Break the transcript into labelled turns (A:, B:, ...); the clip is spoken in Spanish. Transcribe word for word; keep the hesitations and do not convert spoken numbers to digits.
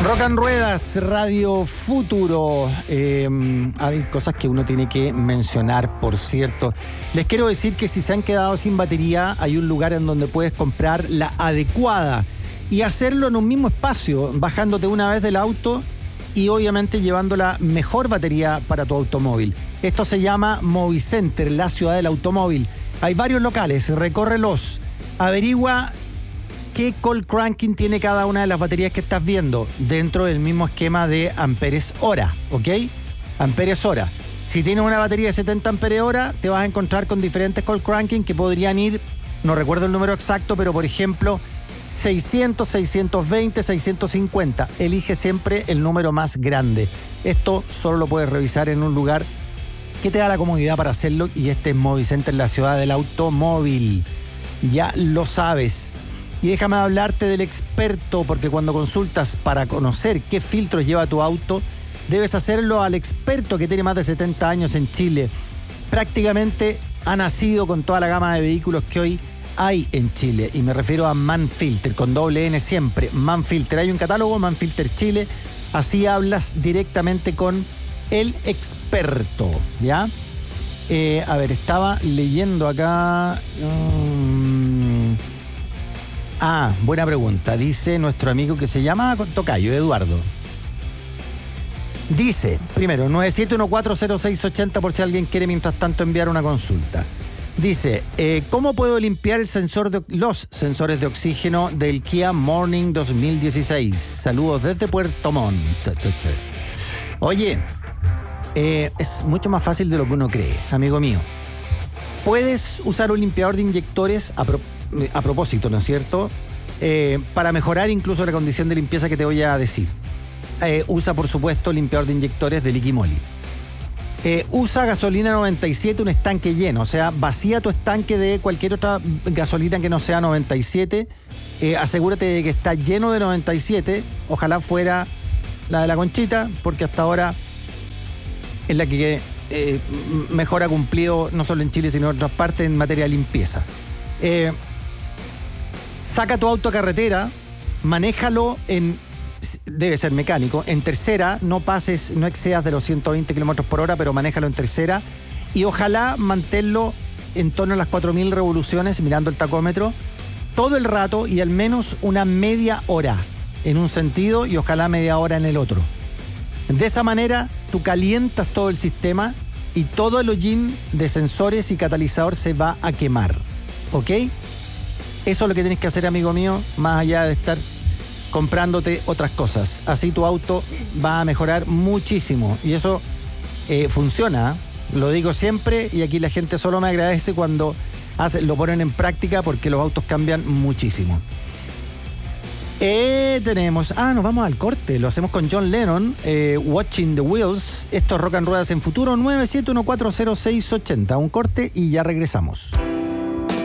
A: Rock and Ruedas, Radio Futuro. Eh, hay cosas que uno tiene que mencionar, por cierto. Les quiero decir que si se han quedado sin batería, hay un lugar en donde puedes comprar la adecuada y hacerlo en un mismo espacio, bajándote una vez del auto y obviamente llevando la mejor batería para tu automóvil. Esto se llama Movicenter, la ciudad del automóvil. Hay varios locales, recórrelos, averigua qué cold cranking tiene cada una de las baterías que estás viendo dentro del mismo esquema de amperes hora, ¿ok? Amperes hora. Si tienes una batería de setenta amperes hora, te vas a encontrar con diferentes cold cranking que podrían ir, no recuerdo el número exacto, pero por ejemplo, seiscientos, seiscientos veinte, seiscientos cincuenta. Elige siempre el número más grande. Esto solo lo puedes revisar en un lugar que te da la comodidad para hacerlo, y este es Movicenter, la ciudad del automóvil. Ya lo sabes. Y déjame hablarte del experto, porque cuando consultas para conocer qué filtros lleva tu auto, debes hacerlo al experto que tiene más de setenta años en Chile. Prácticamente ha nacido con toda la gama de vehículos que hoy hay en Chile, y me refiero a Manfilter, con doble N siempre. Manfilter, hay un catálogo, Manfilter Chile, así hablas directamente con el experto, ¿ya? Eh, a ver, estaba leyendo acá... Um, ah, buena pregunta. Dice nuestro amigo que se llama Tocayo, Eduardo. Dice, primero, nueve siete uno cuatro cero seis ocho cero por si alguien quiere mientras tanto enviar una consulta. Dice, eh, ¿cómo puedo limpiar el sensor de, los sensores de oxígeno del Kia Morning dos mil dieciséis? Saludos desde Puerto Montt. Oye, eh, es mucho más fácil de lo que uno cree, amigo mío. Puedes usar un limpiador de inyectores a, pro, a propósito, ¿no es cierto? Eh, para mejorar incluso la condición de limpieza que te voy a decir. Eh, usa, por supuesto, limpiador de inyectores de Liquimoli. Eh, usa gasolina noventa y siete, un estanque lleno. O sea, vacía tu estanque de cualquier otra gasolina que no sea noventa y siete. Eh, asegúrate de que está lleno de noventa y siete. Ojalá fuera la de la Conchita, porque hasta ahora es la que eh, mejor ha cumplido, no solo en Chile, sino en otras partes, en materia de limpieza. Eh, saca tu auto a carretera, manéjalo en... debe ser mecánico, en tercera, no pases, no excedas de los ciento veinte kilómetros por hora, pero manéjalo en tercera, y ojalá manténlo en torno a las cuatro mil revoluciones, mirando el tacómetro, todo el rato, y al menos una media hora en un sentido y ojalá media hora en el otro. De esa manera, tú calientas todo el sistema y todo el hollín de sensores y catalizador se va a quemar, ¿ok? Eso es lo que tienes que hacer, amigo mío, más allá de estar comprándote otras cosas. Así tu auto va a mejorar muchísimo. Y eso eh, funciona, lo digo siempre, y aquí la gente solo me agradece cuando hace, lo ponen en práctica, porque los autos cambian muchísimo. Eh, tenemos... Ah, nos vamos al corte. Lo hacemos con John Lennon, eh, Watching the Wheels. Esto es Rock and Ruedas en Futuro, nueve siete uno cuatro cero seis ocho cero. Un corte y ya regresamos.